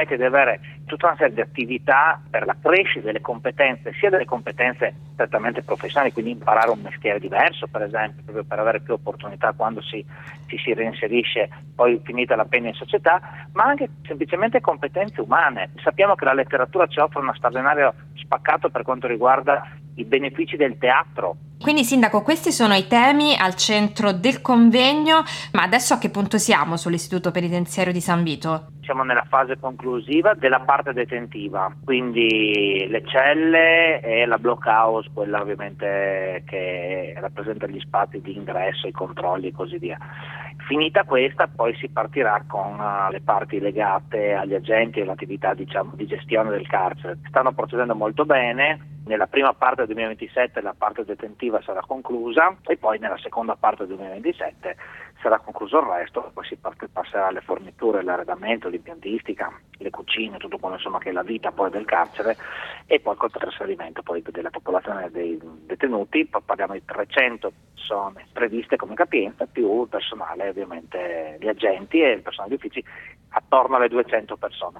permette di avere tutta una serie di attività per la crescita delle competenze, sia delle competenze strettamente professionali, quindi imparare un mestiere diverso, per esempio, proprio per avere più opportunità quando ci si reinserisce poi finita la pena in società, ma anche semplicemente competenze umane. Sappiamo che la letteratura ci offre uno straordinario spaccato per quanto riguarda i benefici del teatro. Quindi Sindaco, questi sono i temi al centro del convegno, ma adesso a che punto siamo sull'istituto penitenziario di San Vito? Siamo nella fase conclusiva della parte detentiva, quindi le celle e la blockhouse, quella ovviamente che rappresenta gli spazi di ingresso, i controlli e così via. Finita questa, poi si partirà con le parti legate agli agenti e l'attività di gestione del carcere. Stanno procedendo molto bene. Nella prima parte del 2027 la parte detentiva sarà conclusa e poi nella seconda parte del 2027 sarà concluso il resto, poi si passerà alle forniture, l'arredamento, l'impiantistica, le cucine, tutto quello insomma che è la vita poi del carcere, e poi col trasferimento poi della popolazione dei detenuti. Poi parliamo di 300 persone previste come capienza, più il personale ovviamente, gli agenti e il personale di uffici, attorno alle 200 persone.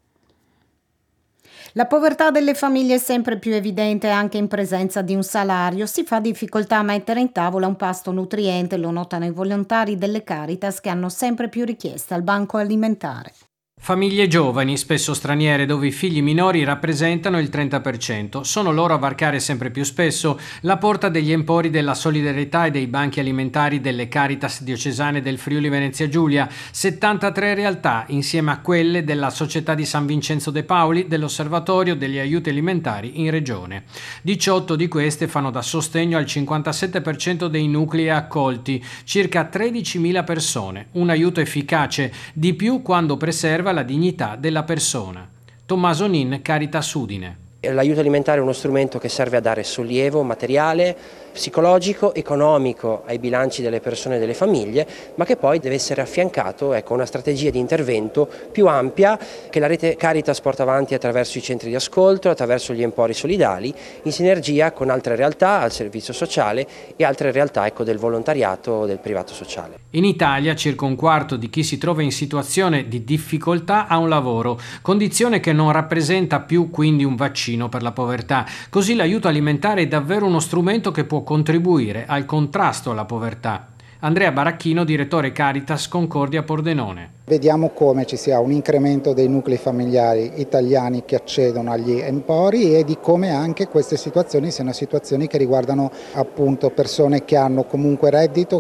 La povertà delle famiglie è sempre più evidente anche in presenza di un salario. Si fa difficoltà a mettere in tavola un pasto nutriente, lo notano i volontari delle Caritas che hanno sempre più richieste al banco alimentare. Famiglie giovani, spesso straniere, dove i figli minori rappresentano il 30%. Sono loro a varcare sempre più spesso la porta degli empori della solidarietà e dei banchi alimentari delle Caritas diocesane del Friuli Venezia Giulia, 73 realtà insieme a quelle della Società di San Vincenzo de Pauli, dell'Osservatorio degli Aiuti Alimentari in regione. 18 di queste fanno da sostegno al 57% dei nuclei accolti, circa 13.000 persone. Un aiuto efficace, di più quando preserva la dignità della persona. Tommaso Nin, Caritas Udine. L'aiuto alimentare è uno strumento che serve a dare sollievo materiale, psicologico, economico ai bilanci delle persone e delle famiglie, ma che poi deve essere affiancato a una strategia di intervento più ampia che la rete Caritas porta avanti attraverso i centri di ascolto, attraverso gli empori solidali, in sinergia con altre realtà, al servizio sociale e altre realtà del volontariato del privato sociale. In Italia circa un quarto di chi si trova in situazione di difficoltà ha un lavoro, condizione che non rappresenta più quindi un vaccino per la povertà. Così l'aiuto alimentare è davvero uno strumento che può contribuire al contrasto alla povertà. Andrea Baracchino, direttore Caritas Concordia Pordenone. Vediamo come ci sia un incremento dei nuclei familiari italiani che accedono agli empori e di come anche queste situazioni siano situazioni che riguardano appunto persone che hanno comunque reddito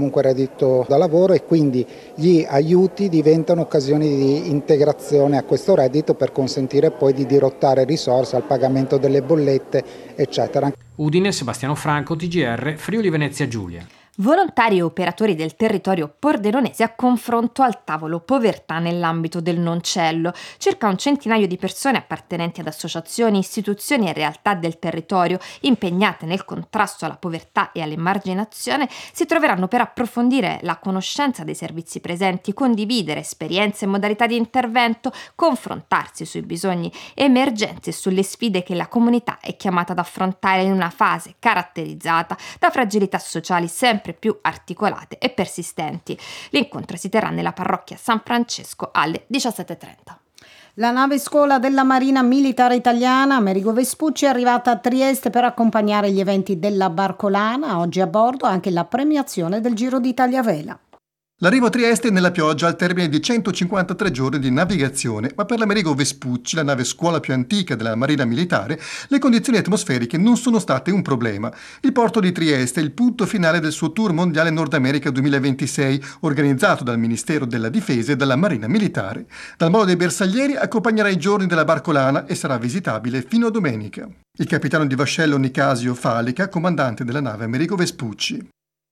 da lavoro, e quindi gli aiuti diventano occasioni di integrazione a questo reddito per consentire poi di dirottare risorse al pagamento delle bollette, eccetera. Udine, Sebastiano Franco, TGR, Friuli Venezia Giulia. Volontari e operatori del territorio pordenonese a confronto al tavolo povertà nell'ambito del Noncello. Circa un centinaio di persone appartenenti ad associazioni, istituzioni e realtà del territorio impegnate nel contrasto alla povertà e all'emarginazione si troveranno per approfondire la conoscenza dei servizi presenti, condividere esperienze e modalità di intervento, confrontarsi sui bisogni emergenti e sulle sfide che la comunità è chiamata ad affrontare in una fase caratterizzata da fragilità sociali sempre più articolate e persistenti. L'incontro si terrà nella parrocchia San Francesco alle 17:30. La nave scuola della Marina Militare Italiana Amerigo Vespucci è arrivata a Trieste per accompagnare gli eventi della Barcolana. Oggi a bordo anche la premiazione del Giro d'Italia Vela. L'arrivo a Trieste nella pioggia al termine di 153 giorni di navigazione, ma per l'Amerigo Vespucci, la nave scuola più antica della Marina Militare, le condizioni atmosferiche non sono state un problema. Il porto di Trieste è il punto finale del suo tour mondiale Nord America 2026, organizzato dal Ministero della Difesa e dalla Marina Militare. Dal Molo dei Bersaglieri accompagnerà i giorni della Barcolana e sarà visitabile fino a domenica. Il capitano di vascello Nicasio Falica, comandante della nave Amerigo Vespucci.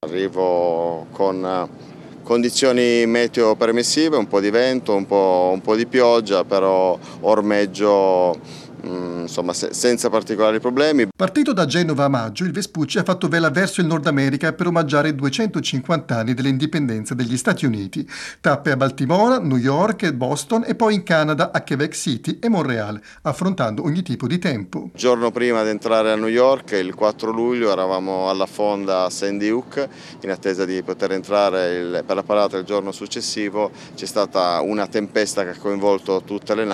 Arrivo con condizioni meteo permissive, un po' di vento, un po' di pioggia, però ormeggio senza particolari problemi. Partito da Genova a maggio, il Vespucci ha fatto vela verso il Nord America per omaggiare i 250 anni dell'indipendenza degli Stati Uniti. Tappe a Baltimora, New York e Boston e poi in Canada a Quebec City e Montreal, affrontando ogni tipo di tempo. Il giorno prima di entrare a New York, il 4 luglio, eravamo alla fonda Sandy Hook in attesa di poter entrare per la parata il giorno successivo. C'è stata una tempesta che ha coinvolto tutte le navi.